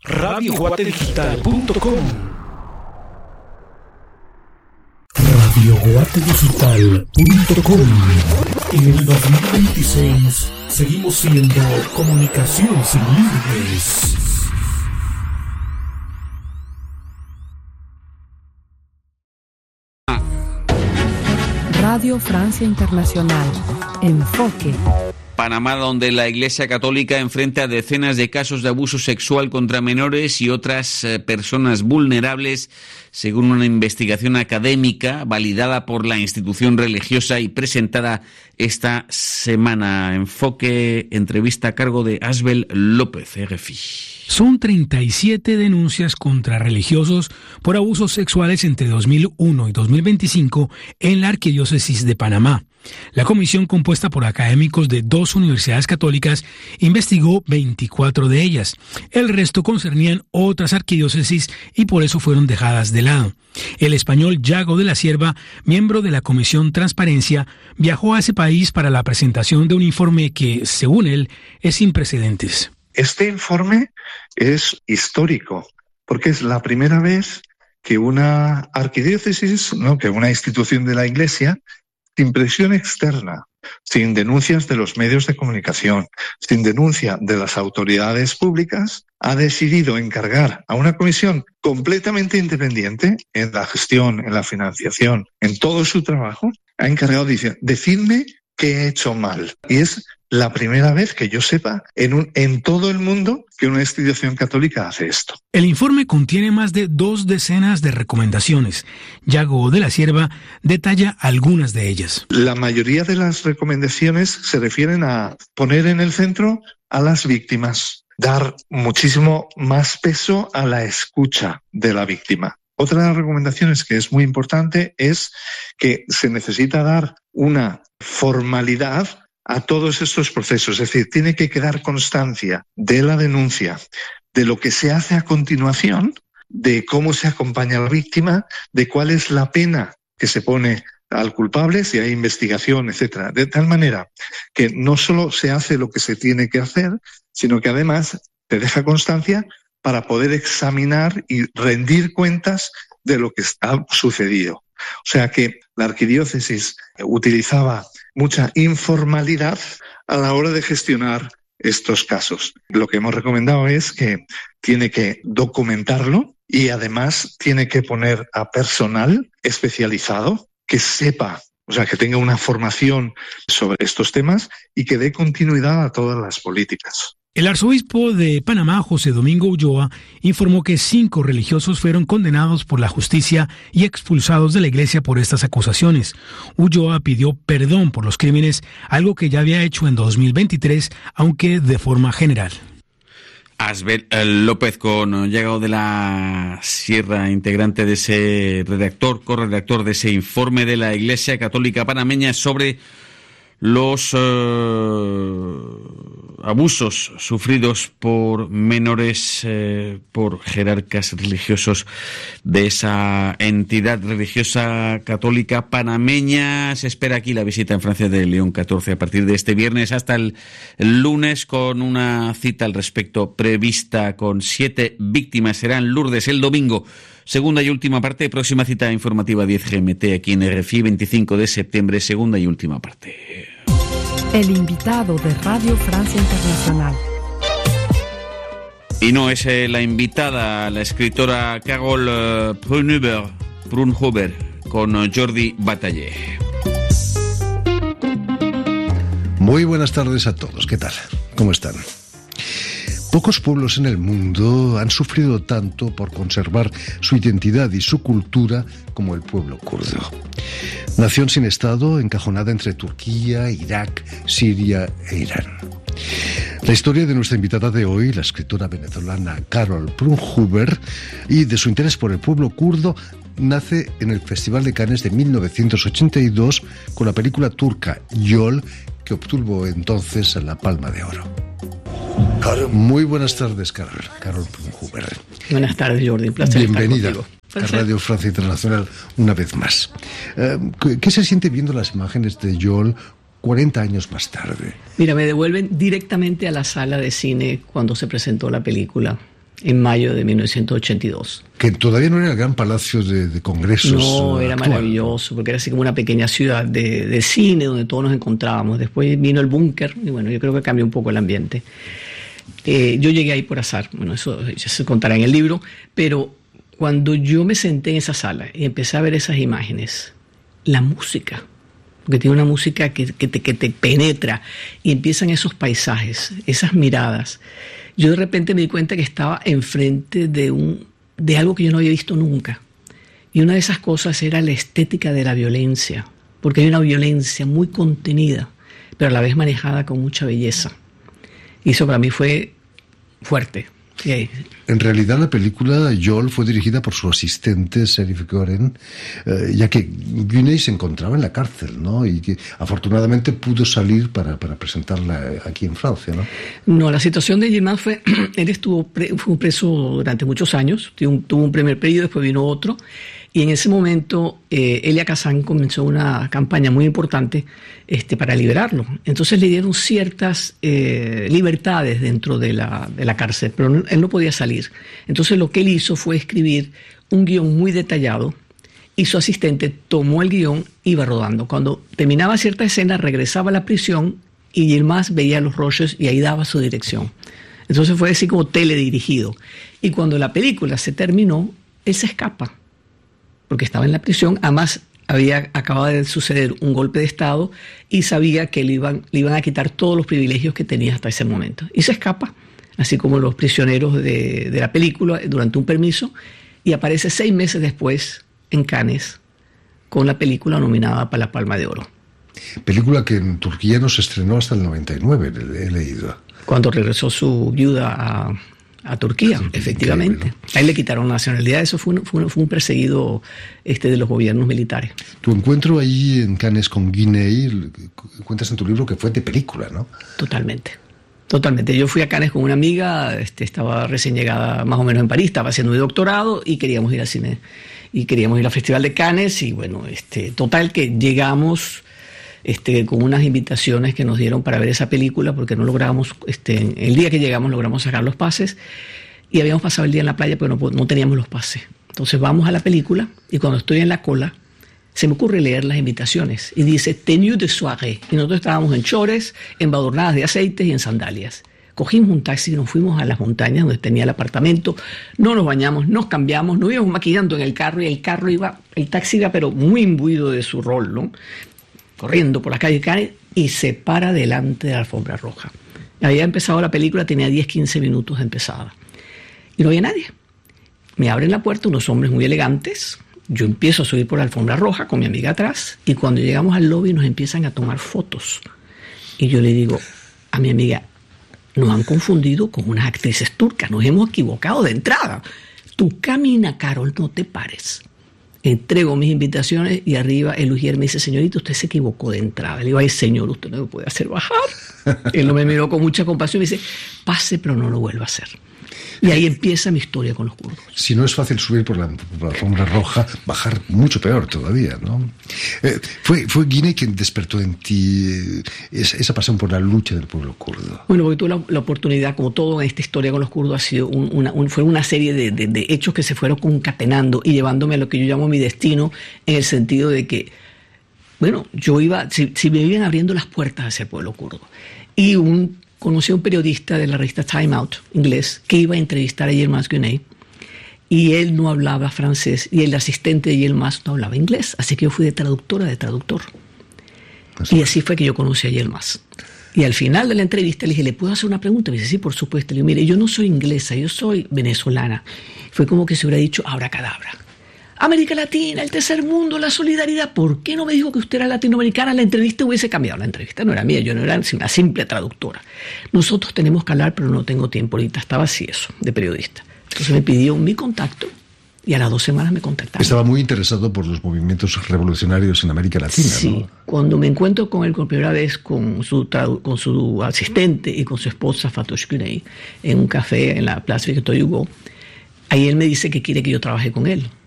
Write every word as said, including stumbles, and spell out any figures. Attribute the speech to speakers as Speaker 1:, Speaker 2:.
Speaker 1: radio guate digital punto com. radio guate digital punto com. En el dos mil veintiséis seguimos siendo comunicación sin límites.
Speaker 2: Radio Francia Internacional. Enfoque.
Speaker 3: Panamá, donde la Iglesia Católica enfrenta decenas de casos de abuso sexual contra menores y otras eh, personas vulnerables, según una investigación académica validada por la institución religiosa y presentada esta semana. Enfoque, entrevista a cargo de Asbel López, R F I.
Speaker 4: Son treinta y siete denuncias contra religiosos por abusos sexuales entre dos mil uno y dos mil veinticinco en la Arquidiócesis de Panamá. La comisión, compuesta por académicos de dos universidades católicas, investigó veinticuatro de ellas. El resto concernían otras arquidiócesis y por eso fueron dejadas de lado. El español Yago de la Cierva, miembro de la Comisión Transparencia, viajó a ese país para la presentación de un informe que, según él, es sin precedentes.
Speaker 5: Este informe es histórico, porque es la primera vez que una arquidiócesis, ¿no? que una institución de la Iglesia, sin presión externa, sin denuncias de los medios de comunicación, sin denuncia de las autoridades públicas, ha decidido encargar a una comisión completamente independiente en la gestión, en la financiación, en todo su trabajo, ha encargado de decir, decidme qué he hecho mal. Y es la primera vez que yo sepa en, un, en todo el mundo que una institución católica hace esto.
Speaker 4: El informe contiene más de dos decenas de recomendaciones. Yago de la Cierva detalla algunas de ellas.
Speaker 5: La mayoría de las recomendaciones se refieren a poner en el centro a las víctimas, dar muchísimo más peso a la escucha de la víctima. Otra de las recomendaciones que es muy importante es que se necesita dar una formalidad a todos estos procesos, es decir, tiene que quedar constancia de la denuncia, de lo que se hace a continuación, de cómo se acompaña a la víctima, de cuál es la pena que se pone al culpable, si hay investigación, etcétera. De tal manera que no solo se hace lo que se tiene que hacer, sino que además te deja constancia para poder examinar y rendir cuentas de lo que está sucedido. O sea que la arquidiócesis utilizaba mucha informalidad a la hora de gestionar estos casos. Lo que hemos recomendado es que tiene que documentarlo y además tiene que poner a personal especializado que sepa, o sea, que tenga una formación sobre estos temas y que dé continuidad a todas las políticas.
Speaker 4: El arzobispo de Panamá, José Domingo Ulloa, informó que cinco religiosos fueron condenados por la justicia y expulsados de la iglesia por estas acusaciones. Ulloa pidió perdón por los crímenes, algo que ya había hecho en dos mil veintitrés, aunque de forma general.
Speaker 3: Asbel López, con Yago de la Sierra, integrante de ese redactor, corredactor de ese informe de la Iglesia Católica Panameña sobre los eh, abusos sufridos por menores eh, por jerarcas religiosos de esa entidad religiosa católica panameña. Se espera aquí la visita en Francia de León catorce a partir de este viernes hasta el, el lunes, con una cita al respecto prevista con siete víctimas. Serán Lourdes el domingo. Segunda y última parte, próxima cita informativa diez G M T aquí en R F I, veinticinco de septiembre, segunda y última parte.
Speaker 2: El invitado de Radio Francia Internacional.
Speaker 3: Y no es eh, la invitada, la escritora Carol eh, Brunhuber, Brunhuber, con eh, Jordi Bataller.
Speaker 6: Muy buenas tardes a todos, ¿qué tal? ¿Cómo están? Pocos pueblos en el mundo han sufrido tanto por conservar su identidad y su cultura como el pueblo kurdo. Nación sin Estado, encajonada entre Turquía, Irak, Siria e Irán. La historia de nuestra invitada de hoy, la escritora venezolana Carol Brunhuber, y de su interés por el pueblo kurdo, nace en el Festival de Cannes de mil novecientos ochenta y dos con la película turca Yol, que obtuvo entonces la Palma de Oro. Muy buenas tardes, Carol. Carol Brunhuber.
Speaker 7: Buenas tardes, Jordi. Un placer.
Speaker 6: Bienvenida
Speaker 7: estar
Speaker 6: a Radio Francia Internacional una vez más. Eh, ¿Qué se siente viendo las imágenes de Yol cuarenta años más tarde?
Speaker 7: Mira, me devuelven directamente a la sala de cine cuando se presentó la película. en mayo de mil novecientos ochenta y dos.
Speaker 6: Que todavía no era el gran palacio de, de congresos.
Speaker 7: No, era
Speaker 6: actual.
Speaker 7: Maravilloso, porque era así como una pequeña ciudad de, de cine donde todos nos encontrábamos. Después vino el búnker y bueno, yo creo que cambió un poco el ambiente. Eh, yo llegué ahí por azar, bueno, eso ya se contará en el libro, pero cuando yo me senté en esa sala y empecé a ver esas imágenes, la música, porque tiene una música que, que, te, que te penetra y empiezan esos paisajes, esas miradas. Yo de repente me di cuenta que estaba enfrente de, un, de algo que yo no había visto nunca. Y una de esas cosas era la estética de la violencia, porque hay una violencia muy contenida, pero a la vez manejada con mucha belleza. Y eso para mí fue fuerte. Sí.
Speaker 6: En realidad la película Joel fue dirigida por su asistente Sheriff Goren, eh, ya que Guiney se encontraba en la cárcel, ¿no? Y que afortunadamente pudo salir para, para presentarla aquí en Francia, ¿no?
Speaker 7: No, la situación de Yilmaz fue, él estuvo pre, fue preso durante muchos años, tuvo un, tuvo un primer periodo, después vino otro, y en ese momento eh, Elia Kazan comenzó una campaña muy importante este, para liberarlo. Entonces le dieron ciertas eh, libertades dentro de la, de la cárcel, pero no, él no podía salir. Entonces lo que él hizo fue escribir un guión muy detallado y su asistente tomó el guión y iba rodando. Cuando terminaba cierta escena regresaba a la prisión y Yilmaz veía los rollos y ahí daba su dirección. Entonces fue así como teledirigido. Y cuando la película se terminó, él se escapa porque estaba en la prisión. Además había acabado de suceder un golpe de Estado y sabía que le iban, le iban a quitar todos los privilegios que tenía hasta ese momento. Y se escapa, así como los prisioneros de, de la película, durante un permiso, y aparece seis meses después en Cannes con la película nominada para la Palma de Oro.
Speaker 6: Película que en Turquía no se estrenó hasta el noventa y nueve, he leído.
Speaker 7: Cuando regresó su viuda a, a Turquía, sí, efectivamente. Increíble, ¿no? Ahí le quitaron la nacionalidad, eso fue un, fue un, fue un perseguido este, de los gobiernos militares.
Speaker 6: Tu encuentro ahí en Cannes con Guiney, cuentas en tu libro que fue de película, ¿no?
Speaker 7: Totalmente. Totalmente. Yo fui a Cannes con una amiga, este, estaba recién llegada más o menos en París, estaba haciendo mi doctorado y queríamos ir al cine. Y queríamos ir al Festival de Cannes y bueno, este, total que llegamos este, con unas invitaciones que nos dieron para ver esa película porque no logramos, este, el día que llegamos logramos sacar los pases y habíamos pasado el día en la playa pero no, no teníamos los pases. Entonces vamos a la película y cuando estoy en la cola se me ocurre leer las invitaciones y dice tenue de soirée y nosotros estábamos en chores, embadurnadas de aceites y en sandalias. Cogimos un taxi y nos fuimos a las montañas donde tenía el apartamento, no nos bañamos, nos cambiamos, nos íbamos maquillando en el carro y el carro iba, el taxi iba pero muy imbuido de su rol, ¿no? Corriendo por la calle Cannes y se para delante de la alfombra roja. Había empezado la película, tenía diez, quince minutos de empezada y no había nadie. Me abren la puerta unos hombres muy elegantes. Yo empiezo a subir por la alfombra roja con mi amiga atrás y cuando llegamos al lobby nos empiezan a tomar fotos. Y yo le digo a mi amiga, nos han confundido con unas actrices turcas, nos hemos equivocado de entrada. Tú camina, Carol, no te pares. Entrego mis invitaciones y arriba el ujier me dice, señorita, usted se equivocó de entrada. Le digo, ay, señor, usted no me puede hacer bajar. Él no me miró con mucha compasión y me dice, pase, pero no lo vuelva a hacer. Y ahí empieza mi historia con los kurdos.
Speaker 6: Si no es fácil subir por la, por la alfombra roja, bajar mucho peor todavía, ¿no? Eh, fue, fue Guiney quien despertó en ti eh, esa, esa pasión por la lucha del pueblo kurdo.
Speaker 7: Bueno, porque tuve la, la oportunidad, como todo en esta historia con los kurdos, ha sido un, una, un, fue una serie de, de, de hechos que se fueron concatenando y llevándome a lo que yo llamo mi destino, en el sentido de que, bueno, yo iba, si, si me iban abriendo las puertas hacia el pueblo kurdo. Y un conocí a un periodista de la revista Time Out, inglés, que iba a entrevistar a Yilmaz Guiney y él no hablaba francés y el asistente de Yilmaz no hablaba inglés, así que yo fui de traductora de traductor. Así y así fue que yo conocí a Yilmaz. Y al final de la entrevista le dije, ¿le puedo hacer una pregunta? Me dice, sí, por supuesto. Le digo, mire, yo no soy inglesa, yo soy venezolana. Fue como que se hubiera dicho abracadabra. América Latina, el tercer mundo, la solidaridad. ¿Por qué no me dijo que usted era latinoamericana? La entrevista hubiese cambiado. La entrevista no era mía, yo no era una simple traductora. Nosotros tenemos que hablar, pero no tengo tiempo ahorita. Estaba así eso, de periodista. Entonces me pidió mi contacto y a las dos semanas me contactaron.
Speaker 6: Estaba muy interesado por los movimientos revolucionarios en América Latina,
Speaker 7: sí,
Speaker 6: ¿no?
Speaker 7: Cuando me encuentro con él por primera vez, con su, con su asistente y con su esposa Fatosh Guiney, en un café en la Plaza Victor Hugo, ahí él me dice que quiere que yo trabaje con él.